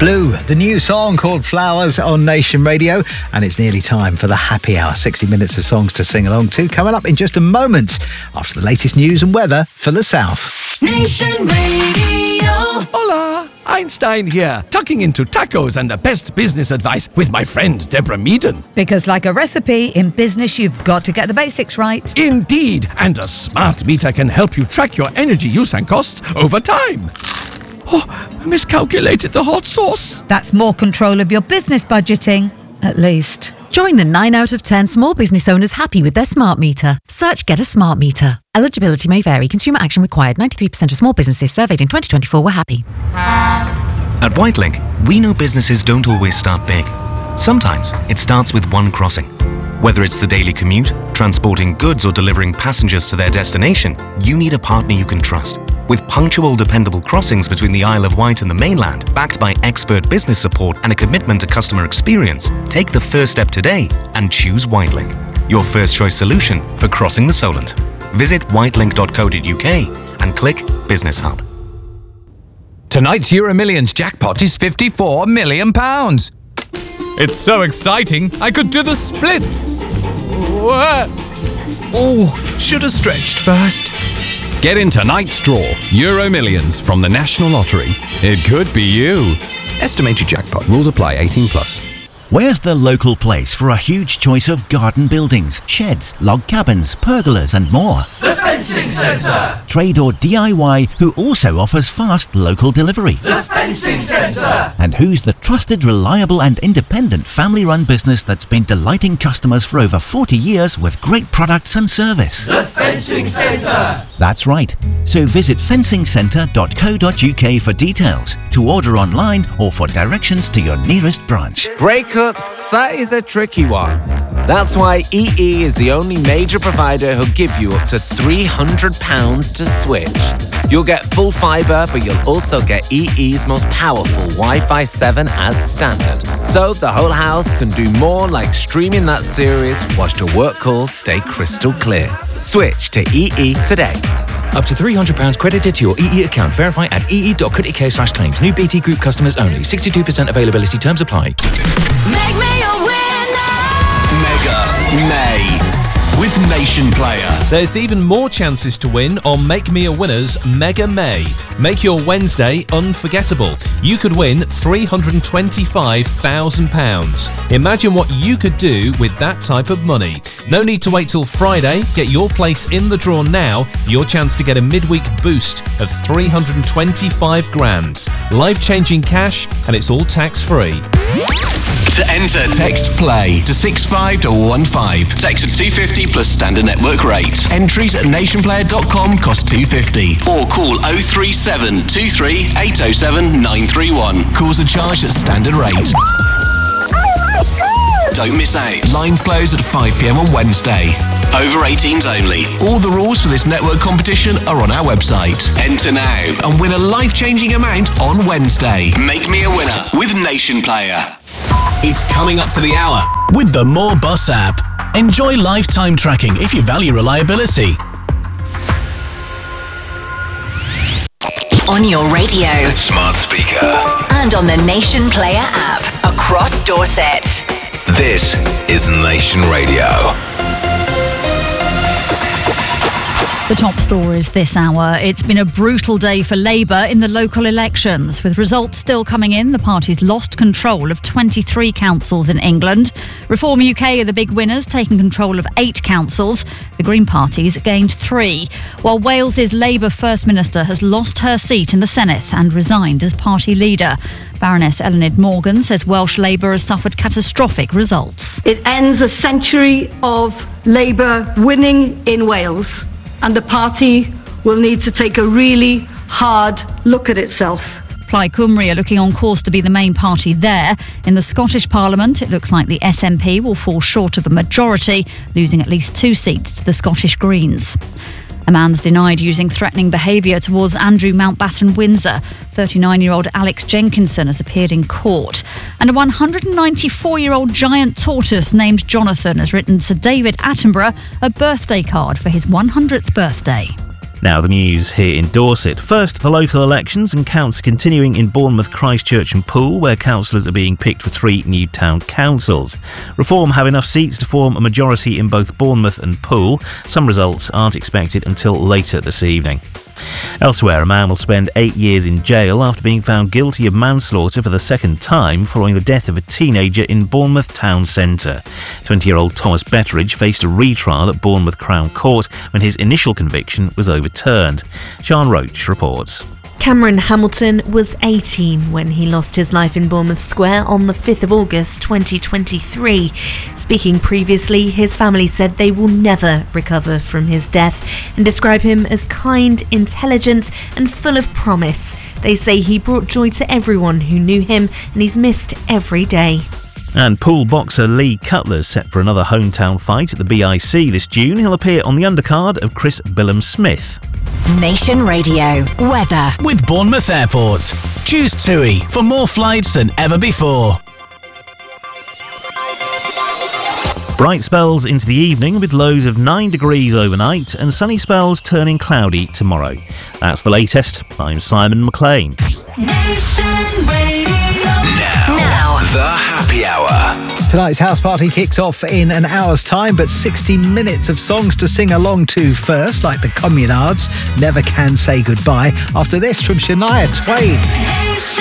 Blue, the new song called Flowers on Nation Radio, and it's nearly time for the happy hour. 60 minutes of songs to sing along to, coming up in just a moment after the latest news and weather for the south. Nation Radio. Hola, Einstein here, tucking into tacos and the best business advice with my friend Deborah Meaden. Because like a recipe, in business you've got to get the basics right. Indeed, and a smart meter can help you track your energy use and costs over time. Oh, I miscalculated the hot sauce. That's more control of your business budgeting, at least. Join the 9 out of 10 small business owners happy with their smart meter. Search Get a Smart Meter. Eligibility may vary. Consumer action required. 93% of small businesses surveyed in 2024 were happy. At Whitelink, we know businesses don't always start big. Sometimes it starts with one crossing. Whether it's the daily commute, transporting goods or delivering passengers to their destination, you need a partner you can trust. With punctual, dependable crossings between the Isle of Wight and the mainland, backed by expert business support and a commitment to customer experience, take the first step today and choose Whitelink, your first choice solution for crossing the Solent. Visit whitelink.co.uk and click Business Hub. Tonight's Euro Millions jackpot is £54 million. It's so exciting, I could do the splits. Oh, should have stretched first. Get in tonight's draw, Euro Millions from the National Lottery. It could be you. Estimated jackpot. Rules apply. 18+. Where's the local place for a huge choice of garden buildings, sheds, log cabins, pergolas and more? The Fencing Centre. Trade or DIY who also offers fast local delivery. The Fencing Centre. And who's the trusted, reliable and independent family-run business that's been delighting customers for over 40 years with great products and service? The Fencing Centre. That's right. So visit fencingcentre.co.uk for details, to order online or for directions to your nearest branch. Breakups, that is a tricky one. That's why EE is the only major provider who'll give you up to £300 to switch. You'll get full fibre, but you'll also get EE's most powerful Wi-Fi 7 as standard. So the whole house can do more, like streaming that series whilst your work calls stay crystal clear. Switch to EE today. Up to £300 credited to your EE account. Verify at ee.co.uk/claims. New BT Group customers only. 62% availability. Terms apply. Make me a winner. Mega May with Nation Player. There's even more chances to win on Make Me a Winner's Mega May. Make your Wednesday unforgettable. You could win £325,000. Imagine what you could do with that type of money. No need to wait till Friday. Get your place in the draw now. Your chance to get a midweek boost of $325,000. Life-changing cash, and it's all tax-free. To enter, text PLAY to 65215. Text at 250 plus standard network rate. Entries at nationplayer.com cost $2.50. Or call 037 23 807 931. Calls are charged at standard rate. Don't miss out. Lines close at 5 p.m. on Wednesday. Over 18s only. All the rules for this network competition are on our website. Enter now and win a life-changing amount on Wednesday. Make me a winner with Nation Player. It's coming up to the hour with the More Bus app. Enjoy lifetime tracking if you value reliability. On your radio, Smart speaker, and on the Nation Player app across Dorset. this is Nation Radio. The top stories this hour. It's been a brutal day for Labour in the local elections. With results still coming in, the party's lost control of 23 councils in England. Reform UK are the big winners, taking control of 8 councils. The Green Party's gained 3. While Wales's Labour First Minister has lost her seat in the Senedd and resigned as party leader. Baroness Eluned Morgan says Welsh Labour has suffered catastrophic results. It ends a century of Labour winning in Wales. And the party will need to take a really hard look at itself. Plaid Cymru are looking on course to be the main party there. In the Scottish Parliament, it looks like the SNP will fall short of a majority, losing at least 2 seats to the Scottish Greens. A man's denied using threatening behaviour towards Andrew Mountbatten Windsor. 39-year-old Alex Jenkinson has appeared in court. And a 194-year-old giant tortoise named Jonathan has written Sir David Attenborough a birthday card for his 100th birthday. Now the news here in Dorset. First, the local elections and counts are continuing in Bournemouth, Christchurch and Poole, where councillors are being picked for 3 new town councils. Reform have enough seats to form a majority in both Bournemouth and Poole. Some results aren't expected until later this evening. Elsewhere, a man will spend 8 years in jail after being found guilty of manslaughter for the second time following the death of a teenager in Bournemouth town centre. 20-year-old Thomas Betteridge faced a retrial at Bournemouth Crown Court when his initial conviction was overturned. Sian Roach reports. Cameron Hamilton was 18 when he lost his life in Bournemouth Square on the 5th of August 2023. Speaking previously, his family said they will never recover from his death and describe him as kind, intelligent and full of promise. They say he brought joy to everyone who knew him and he's missed every day. And Poole boxer Lee Cutler's set for another hometown fight at the BIC this June. He'll appear on the undercard of Chris Billam-Smith. Nation Radio weather with Bournemouth Airport. Choose TUI for more flights than ever before. Bright spells into the evening with lows of 9 degrees overnight and sunny spells turning cloudy tomorrow. That's the latest. I'm Simon McLean. Now, the happy hour. Tonight's house party kicks off in an hour's time, but 60 minutes of songs to sing along to first, like the Communards, Never Can Say Goodbye. After this, from Shania Twain.